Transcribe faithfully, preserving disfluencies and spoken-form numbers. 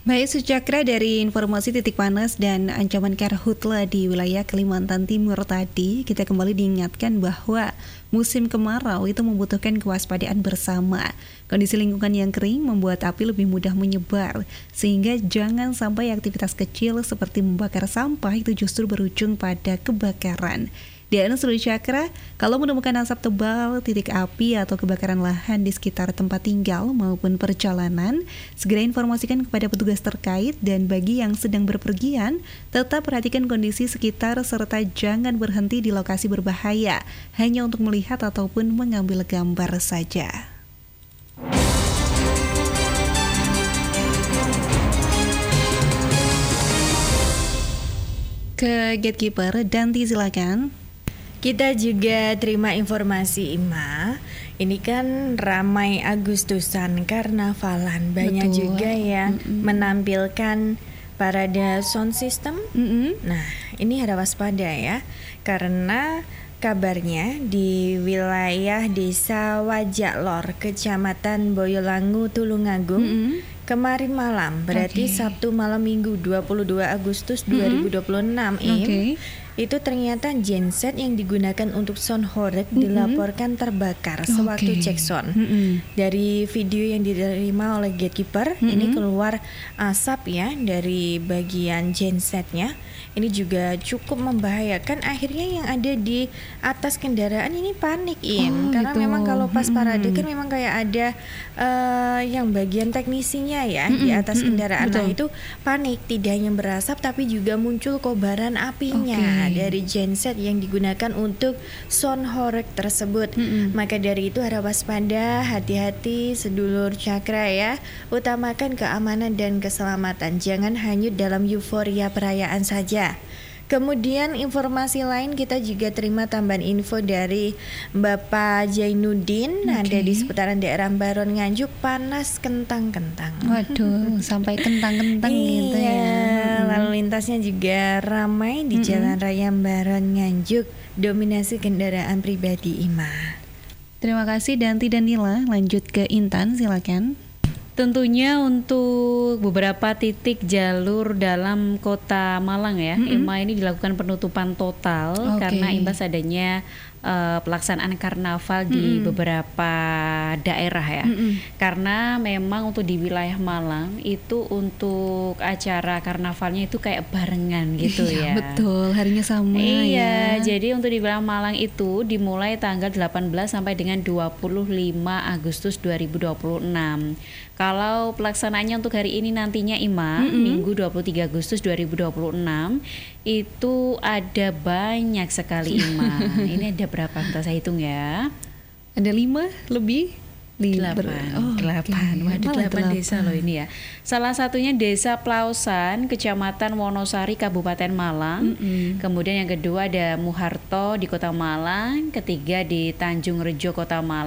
Baik, Sucakra, dari informasi titik panas dan ancaman karhutla di wilayah Kalimantan Timur tadi, kita kembali diingatkan bahwa musim kemarau itu membutuhkan kewaspadaan bersama. Kondisi lingkungan yang kering membuat api lebih mudah menyebar, sehingga jangan sampai aktivitas kecil seperti membakar sampah itu justru berujung pada kebakaran. Dan seluruh Cakra, kalau menemukan asap tebal, titik api atau kebakaran lahan di sekitar tempat tinggal maupun perjalanan, segera informasikan kepada petugas terkait, dan bagi yang sedang berpergian, tetap perhatikan kondisi sekitar serta jangan berhenti di lokasi berbahaya hanya untuk melihat ataupun mengambil gambar saja. Ke Gatekeeper, Danti silakan. Kita juga terima informasi, Ima. Ini kan ramai Agustusan, karnavalan. Banyak Betul. juga yang Mm-mm. menampilkan parade sound system. Mm-mm. Nah, ini harap waspada ya, karena kabarnya di wilayah Desa Wajaklor, Kecamatan Boyolangu, Tulungagung, mm-hmm. kemarin malam, berarti okay. Sabtu malam Minggu dua puluh dua Agustus dua ribu dua puluh enam, mm-hmm. Im, okay. itu ternyata genset yang digunakan untuk sound horeg mm-hmm. dilaporkan terbakar sewaktu okay. cek sound. Mm-hmm. Dari video yang diterima oleh Gatekeeper, mm-hmm. ini keluar asap ya dari bagian gensetnya. Ini juga cukup membahayakan. Akhirnya yang ada di atas kendaraan ini panik, Im, oh, karena gitu. Memang kalau pas parade mm-hmm. kan memang kayak ada uh, yang bagian teknisinya ya mm-hmm. di atas kendaraan. Mm-hmm. Nah itu panik, tidak hanya berasap tapi juga muncul kobaran apinya okay. dari genset yang digunakan untuk sound horeg tersebut. Mm-hmm. Maka dari itu harap waspada, hati-hati sedulur Cakra ya. Utamakan keamanan dan keselamatan. Jangan hanyut dalam euforia perayaan saja. Kemudian informasi lain, kita juga terima tambahan info dari Bapak Jainuddin, okay. ada di seputaran daerah Baron Nganjuk, panas kentang-kentang. Waduh, sampai kentang-kentang gitu ya. Iya, lalu lintasnya juga ramai di mm-hmm. Jalan Raya Baron Nganjuk, dominasi kendaraan pribadi, Ima. Terima kasih Danti dan Nila. Lanjut ke Intan, silakan. Tentunya untuk beberapa titik jalur dalam kota Malang ya, mm-hmm. Ima, ini dilakukan penutupan total okay. karena imbas adanya uh, pelaksanaan karnaval mm-hmm. di beberapa daerah ya. Mm-hmm. Karena memang untuk di wilayah Malang itu untuk acara karnavalnya itu kayak barengan gitu iya, ya. Betul, harinya sama iya, ya. Jadi untuk di wilayah Malang itu dimulai tanggal delapan belas sampai dengan dua puluh lima Agustus dua ribu dua puluh enam. Kalau pelaksanaannya untuk hari ini nantinya, Ima, mm-hmm. Minggu dua puluh tiga Agustus dua ribu dua puluh enam, itu ada banyak sekali, Ima. Ini ada berapa? Ntar saya hitung ya. Ada lima lebih? Delapan. Oh, delapan. Okay. Waduh, delapan desa loh ini ya. Salah satunya Desa Plausan, Kecamatan Wonosari, Kabupaten Malang. Mm-hmm. Kemudian yang kedua ada Muharto di Kota Malang. Ketiga di Tanjung Rejo, Kota Malang.